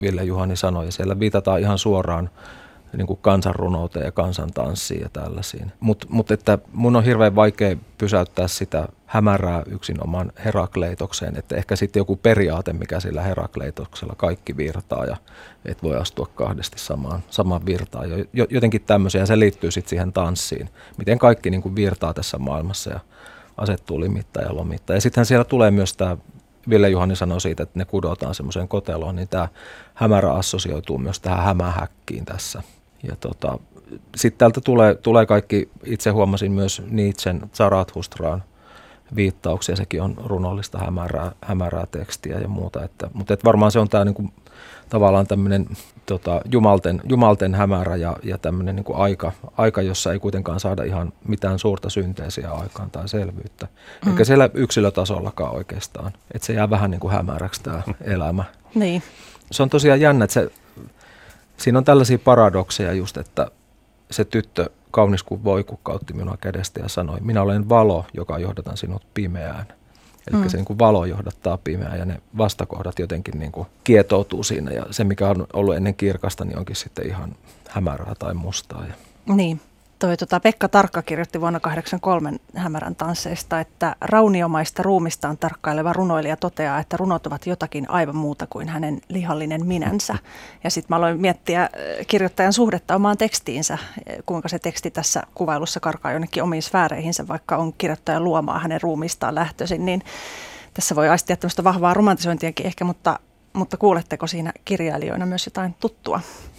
Ville Juhani sanoi, ja siellä viitataan ihan suoraan niin kuin kansanrunouteen ja kansantanssiin ja tällaisiin. Mutta että mun on hirveän vaikea pysäyttää sitä hämärää yksinomaan Herakleitokseen, että ehkä sitten joku periaate, mikä sillä Herakleitoksella kaikki virtaa ja et voi astua kahdesti samaan virtaan. Jotenkin tämmöisiä, se liittyy sitten siihen tanssiin, miten kaikki niin kuin virtaa tässä maailmassa ja asettuu limittäin ja lomittain. Ja sittenhän siellä tulee myös tämä, Ville Juhani sanoi siitä, että ne kudotaan semmoiseen koteloon, niin tämä hämärä assosioituu myös tähän hämähäkkiin tässä. Ja sitten täältä tulee kaikki, itse huomasin myös Nietzschen Zarathustraan viittauksia, sekin on runollista hämärää tekstiä ja muuta. Mutta varmaan se on tämä niinku, tavallaan tämmöinen jumalten hämärä ja tämmöinen niinku aika, jossa ei kuitenkaan saada ihan mitään suurta synteesiä aikaan tai selvyyttä. Eikä siellä yksilötasollakaan oikeastaan, että se jää vähän niin kuin hämäräksi tämä elämä. Niin. Se on tosiaan jännä, että siinä on tällaisia paradokseja just, että se tyttö kaunis kuin voi kukkautti minua kädestä ja sanoi, minä olen valo, joka johdatan sinut pimeään. Eli se niin kuin valo johdattaa pimeään ja ne vastakohdat jotenkin niin kuin kietoutuu siinä. Ja se, mikä on ollut ennen kirkasta, niin onkin sitten ihan hämärää tai mustaa. Niin. Pekka Tarkka kirjoitti vuonna 1983 hämärän tansseista, että rauniomaista ruumistaan tarkkaileva runoilija toteaa, että runot ovat jotakin aivan muuta kuin hänen lihallinen minänsä. Ja sitten mä aloin miettiä kirjoittajan suhdetta omaan tekstiinsä, kuinka se teksti tässä kuvailussa karkaa jonnekin omiin sfääreihinsä, vaikka on kirjoittajan luomaa hänen ruumistaan lähtöisin. Niin tässä voi aistia tämmöistä vahvaa romantisointiakin ehkä, mutta kuuletteko siinä kirjailijoina myös jotain tuttua?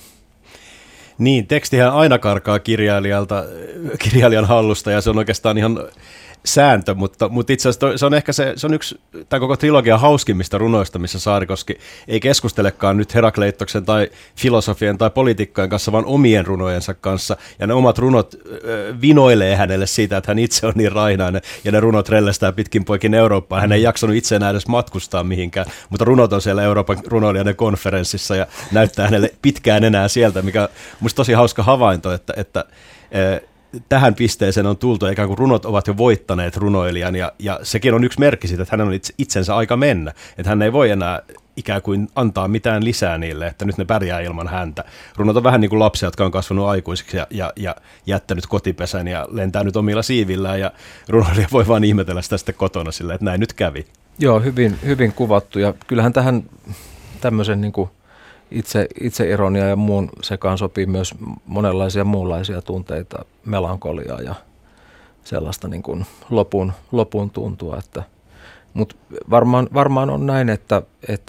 Niin, tekstihän aina karkaa kirjailijan hallusta ja se on oikeastaan ihan sääntö, mutta itse asiassa se on yksi tämän koko trilogian hauskimmista runoista, missä Saarikoski ei keskustelekaan nyt Herakleitoksen tai filosofian tai poliitikkojen kanssa, vaan omien runojensa kanssa. Ja ne omat runot vinoilee hänelle siitä, että hän itse on niin rainainen ja ne runot rellestää pitkin poikin Eurooppaan. Hän ei jaksanut itse enää edes matkustaa mihinkään, mutta runot on siellä Euroopan runoilijoiden konferenssissa ja näyttää hänelle pitkään enää sieltä, mikä on musta tosi hauska havainto, että tähän pisteeseen on tultu, ikään kuin runot ovat jo voittaneet runoilijan, ja sekin on yksi merkki siitä, että hänen on itsensä aika mennä, että hän ei voi enää ikään kuin antaa mitään lisää niille, että nyt ne pärjää ilman häntä. Runot on vähän niin kuin lapsia, jotka on kasvanut aikuisiksi ja jättänyt kotipesän ja lentää nyt omilla siivillään, ja runoilija voi vaan ihmetellä sitä sitten kotona silleen, että näin nyt kävi. Joo, hyvin kuvattu, ja kyllähän tähän tämmöisen niin kuin itseironia ja muun sekaan sopii myös monenlaisia muunlaisia tunteita, melankoliaa ja sellaista niin kuin lopun tuntua. Mutta varmaan on näin, että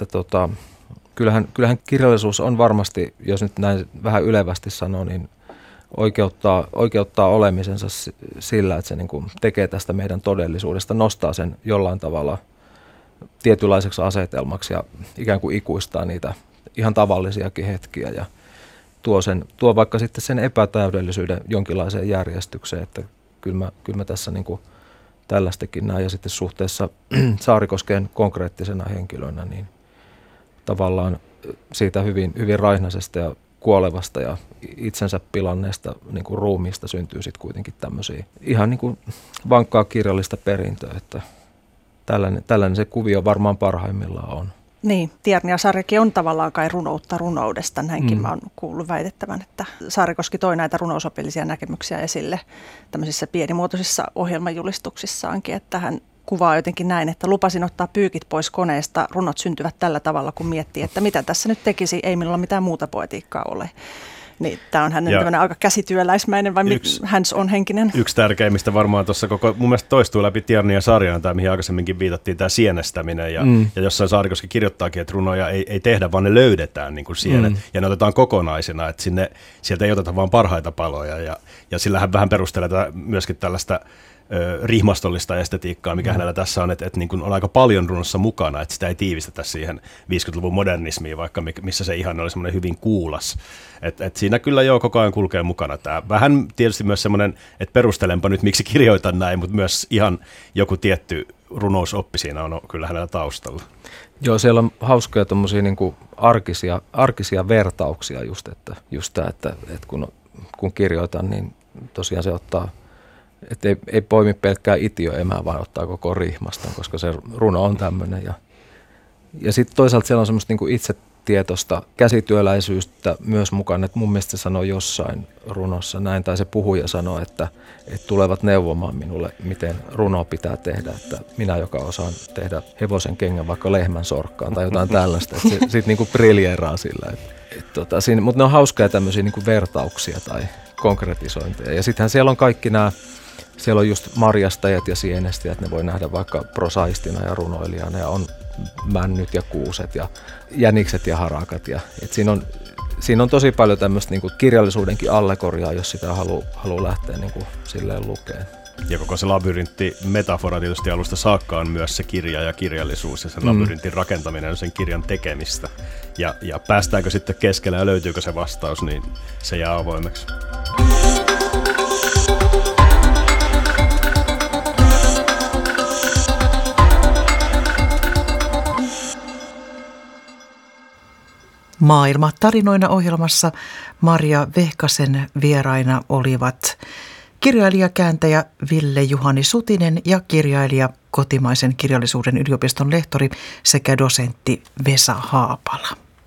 kyllähän kirjallisuus on varmasti, jos nyt näin vähän ylevästi sanoo, niin oikeuttaa olemisensa sillä, että se niin kuin tekee tästä meidän todellisuudesta, nostaa sen jollain tavalla tietynlaiseksi asetelmaksi ja ikään kuin ikuistaa niitä ihan tavallisiakin hetkiä ja tuo vaikka sitten sen epätäydellisyyden jonkinlaiseen järjestykseen, että kyllä mä tässä niin kuin tällaistakin näin ja sitten suhteessa Saarikoskeen konkreettisena henkilönä niin tavallaan siitä hyvin raihnaisesta ja kuolevasta ja itsensä pilanneesta niin kuin ruumiista syntyy sitten kuitenkin tämmöisiä ihan niin kuin vankkaa kirjallista perintöä, että tällainen se kuvio varmaan parhaimmillaan on. Niin, Tiernia-sarjakin on tavallaan kai runoutta runoudesta, näinkin mä oon kuullut väitettävän, että Saarikoski toi näitä runousopillisia näkemyksiä esille tämmöisissä pienimuotoisissa ohjelmajulistuksissaankin, että hän kuvaa jotenkin näin, että lupasin ottaa pyykit pois koneesta, runot syntyvät tällä tavalla, kun miettii, että mitä tässä nyt tekisi, ei minulla mitään muuta poetiikkaa ole. Niin, tämä on hänen tämmöinen aika käsityöläismäinen vai hands-on henkinen. Yksi tärkeimmistä varmaan tuossa mun mielestä toistuu läpi Tiernia-sarjana, tämä mihin aikaisemminkin viitattiin, tämä sienestäminen. Ja jossain Saarikoski kirjoittaakin, että runoja ei tehdä, vaan ne löydetään niin kuin sienet. Ja ne otetaan kokonaisina, että sieltä ei oteta vaan parhaita paloja. Ja sillä hän vähän perustelee myöskin tällaista rihmastollista estetiikkaa, mikä hänellä tässä on, että niin kuin on aika paljon runossa mukana, että sitä ei tiivistetä siihen 50-luvun modernismiin, vaikka missä se ihan oli semmoinen hyvin kuulas. Että siinä kyllä koko ajan kulkee mukana tämä. Vähän tietysti myös semmoinen, että perustelenpa nyt, miksi kirjoitan näin, mutta myös ihan joku tietty runousoppi siinä on kyllä hänellä taustalla. Joo, siellä on hauskoja tommosia niin kuin arkisia vertauksia just tämä, että kun kirjoitan, niin tosiaan se ottaa. Että ei poimi pelkkää itiöemää, vaan ottaa koko rihmaston, koska se runo on tämmöinen. Ja sitten toisaalta siellä on semmoista niinku tietoista käsityöläisyyttä myös mukana. Että mun mielestä se sanoi jossain runossa näin, tai se puhuja sanoi, että tulevat neuvomaan minulle, miten runoa pitää tehdä. Että minä, joka osaan tehdä hevosen kengän vaikka lehmän sorkkaan tai jotain tällaista. Että se sitten niinku briljeeraa sillä. Mutta ne on hauskoja tämmöisiä niinku vertauksia tai konkretisointeja. Ja sittenhän siellä on kaikki nämä, siellä on just marjastajat ja sienestäjät, ne voi nähdä vaikka prosaistina ja runoilijana, ja on männyt ja kuuset ja jänikset ja harakat. Siinä on tosi paljon tämmöistä niinku kirjallisuudenkin allegoriaa, jos sitä haluaa lähteä niinku silleen lukemaan. Ja koko se labyrintti metafora tietysti alusta saakka on myös se kirja ja kirjallisuus, ja sen labyrintin rakentaminen on sen kirjan tekemistä. Ja päästäänkö sitten keskellä ja löytyykö se vastaus, niin se jää avoimeksi. Maailma tarinoina -ohjelmassa Marja Vehkasen vieraina olivat kirjailijakääntäjä Ville-Juhani Sutinen ja kirjailija, kotimaisen kirjallisuuden yliopiston lehtori sekä dosentti Vesa Haapala.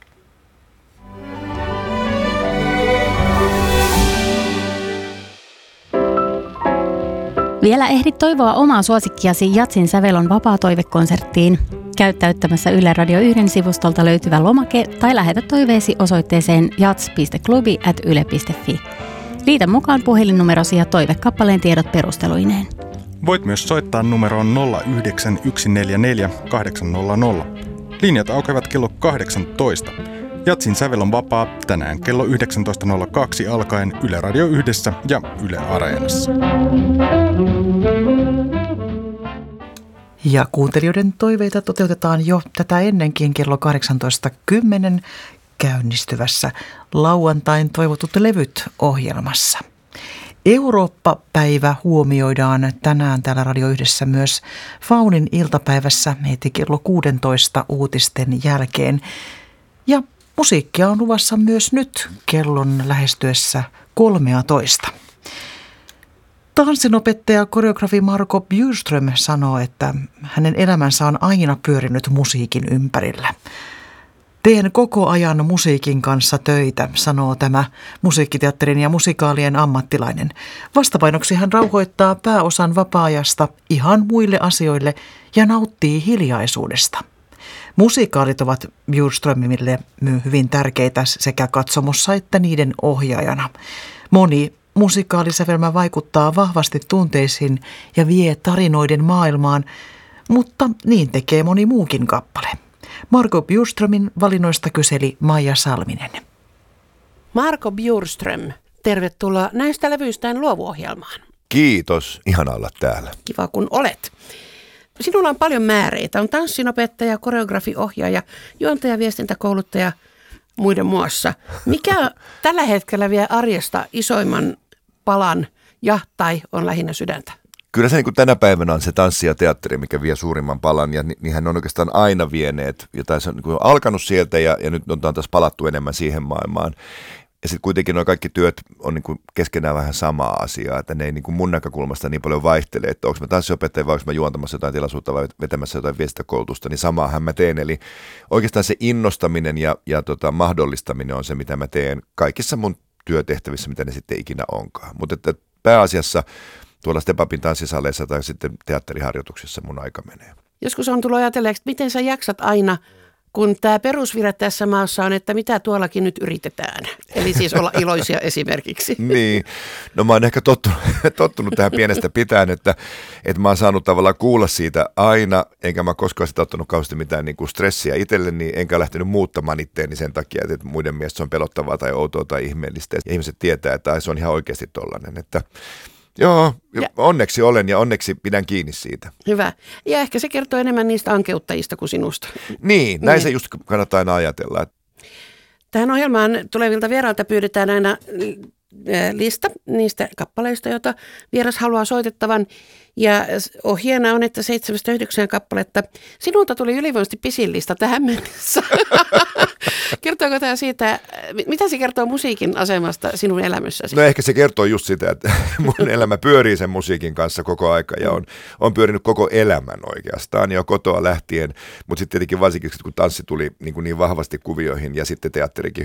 Vielä ehdit toivoa omaa suosikkiasi Jatsin sävelon vapaa-toivekonserttiin. Käyttäyttämässä Yle Radio 1 sivustolta löytyvä lomake tai lähetä toiveesi osoitteeseen jats.klubi@yle.fi. Liitä mukaan puhelinnumerosi ja toivekappaleen tiedot perusteluineen. Voit myös soittaa numeroon 09144 800. Linjat aukeavat kello 18. Jatsin sävel on vapaa tänään kello 19.02 alkaen Yle Radio 1 ja Yle Areenassa. Ja kuuntelijoiden toiveita toteutetaan jo tätä ennenkin kello 18.10 käynnistyvässä lauantain toivotut levyt -ohjelmassa. Eurooppa-päivä huomioidaan tänään täällä Radio 1 myös Faunin iltapäivässä heti kello 16 uutisten jälkeen. Ja musiikkia on luvassa myös nyt kellon lähestyessä 13. Tanssinopettaja koreografi Marco Bjurström sanoo, että hänen elämänsä on aina pyörinyt musiikin ympärillä. Teen koko ajan musiikin kanssa töitä, sanoo tämä musiikkiteatterin ja musikaalien ammattilainen. Vastapainoksi hän rauhoittaa pääosan vapaa-ajasta ihan muille asioille ja nauttii hiljaisuudesta. Musikaalit ovat Bjurströmille hyvin tärkeitä sekä katsomossa että niiden ohjaajana. Moni musikaalisävelmä vaikuttaa vahvasti tunteisiin ja vie tarinoiden maailmaan, mutta niin tekee moni muukin kappale. Marco Bjurströmin valinnoista kyseli Maija Salminen. Marco Bjurström, tervetuloa näistä levyistään luovuohjelmaan. Kiitos, ihana olla täällä. Kiva kun olet. Sinulla on paljon määreitä. On tanssinopettaja, koreografi, ohjaaja, juontaja, viestintäkouluttaja muiden muassa. Mikä tällä hetkellä vie arjesta isoimman palan tai on lähinnä sydäntä? Kyllä se niin kuin tänä päivänä on se tanssi ja teatteri, mikä vie suurimman palan, ja niinhän on oikeastaan aina vieneet. Jotain se on niin kuin alkanut sieltä ja nyt on taas palattu enemmän siihen maailmaan. Ja sitten kuitenkin nuo kaikki työt on niin kuin keskenään vähän samaa asiaa, että ne ei niin kuin mun näkökulmasta niin paljon vaihtele, että onko mä tanssiopettaja vai onko mä juontamassa jotain tilaisuutta vai vetämässä jotain viestintäkoulutusta, niin samaahan mä teen. Eli oikeastaan se innostaminen ja mahdollistaminen on se, mitä mä teen kaikissa mun työtehtävissä, mitä ne sitten ikinä onkaan. Mutta että pääasiassa tuolla Stepapin tanssisaleissa tai sitten teatteriharjoituksissa mun aika menee. Joskus on tullut ajatelleeksi, että miten sä jaksat aina, kun tämä perusvire tässä maassa on, että mitä tuollakin nyt yritetään. Eli siis olla iloisia esimerkiksi. Niin, no mä oon ehkä tottunut tähän pienestä pitäen, että mä oon saanut tavallaan kuulla siitä aina, enkä mä koskaan sitä ottanut kauheasti mitään niin kuin stressiä itselleni, enkä lähtenyt muuttamaan itteeni sen takia, että muiden mielestä se on pelottavaa tai outoa tai ihmeellistä. Ja ihmiset tietää, että se on ihan oikeasti tollainen, että joo, onneksi olen ja onneksi pidän kiinni siitä. Hyvä. Ja ehkä se kertoo enemmän niistä ankeuttajista kuin sinusta. Niin, näin se just kannattaa aina ajatella. Tähän ohjelmaan tulevilta vierailta pyydetään aina lista niistä kappaleista, joita vieras haluaa soitettavan. Ja ohjeena on, että 7-9 kappaletta. Sinulta tuli ylivoimaisesti pisin lista tähän mennessä. Kertooko tämä siitä, mitä se kertoo musiikin asemasta sinun elämässäsi? No ehkä se kertoo just sitä, että mun elämä pyörii sen musiikin kanssa koko aika ja on pyörinyt koko elämän oikeastaan jo kotoa lähtien. Mutta sitten tietenkin varsinkin, kun tanssi tuli niin vahvasti kuvioihin ja sitten teatterikin